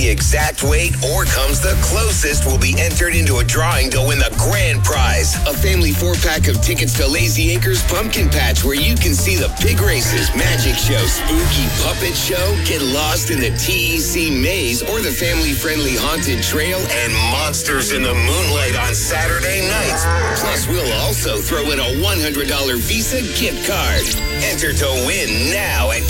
the exact weight or comes the closest will be entered into a drawing to win the grand prize. A family 4-pack of tickets to Lazy Acres Pumpkin Patch, where you can see the pig races, magic show, spooky puppet show, get lost in the TEC maze or the family-friendly haunted trail, and monsters in the moonlight on Saturday nights. Plus, we'll also throw in a $100 Visa gift card. Enter to win now at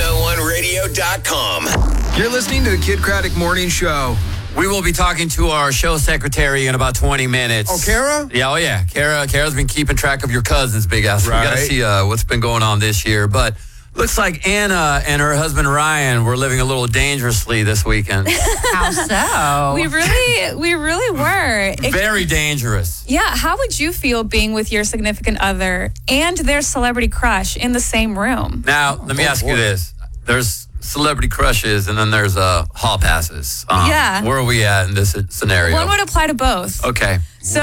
Q101radio.com. You're listening to the Kid Craddock Morning Show. We will be talking to our show secretary in about 20 minutes. Oh, Kara? Yeah. Kara's been keeping track of your cousins, Big Ass. Right. We got to see what's been going on this year. But looks like Anna and her husband Ryan were living a little dangerously this weekend. How so? We really were. Very dangerous. Yeah, how would you feel being with your significant other and their celebrity crush in the same room? Now, let me ask you this. There's celebrity crushes and then there's hall passes. Yeah. Where are we at in this scenario? One would apply to both. Okay. So,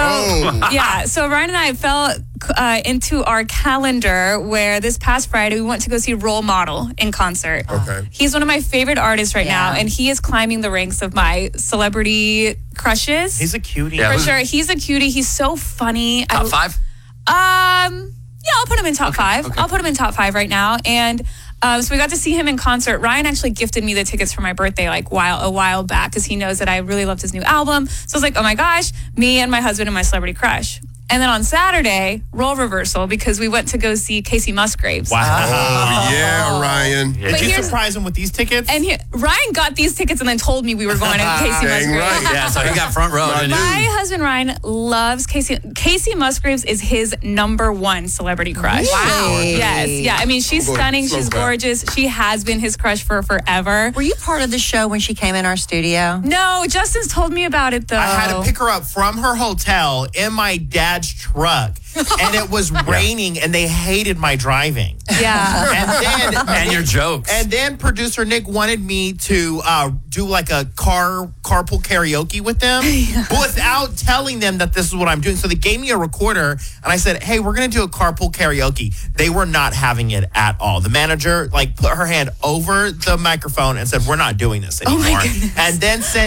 so Ryan and I fell into our calendar where this past Friday we went to go see Role Model in concert. Okay. He's one of my favorite artists right now, and he is climbing the ranks of my celebrity crushes. He's a cutie. Yeah. For sure. He's a cutie. He's so funny. Top 5? Yeah, I'll put him in top 5. okay. I'll put him in top 5 right now. And so we got to see him in concert. Ryan actually gifted me the tickets for my birthday a while back because he knows that I really loved his new album. So I was like, oh my gosh, me and my husband and my celebrity crush. And then on Saturday, role reversal because we went to go see Casey Musgraves. Wow. Oh, yeah, Ryan. Did But you here's- surprise him with these tickets? And Ryan got these tickets and then told me we were going to Casey Dang Musgraves. right. Yeah, so he got front row. didn't he? My husband Ryan loves Casey. Casey Musgraves is his number one celebrity crush. Wow. Yes. Yeah. I mean, she's stunning. slow She's clap. gorgeous. She has been his crush for forever. Were you part of the show when she came in our studio? No, Justin's told me about it though. I had to pick her up from her hotel in my dad's truck, and it was raining, and they hated my driving. Yeah. And then And your jokes. And then producer Nick wanted me to do like a carpool karaoke with them without telling them that this is what I'm doing. So they gave me a recorder, and I said, hey, we're going to do a carpool karaoke. They were not having it at all. The manager put her hand over the microphone and said, we're not doing this anymore. my goodness. And then sent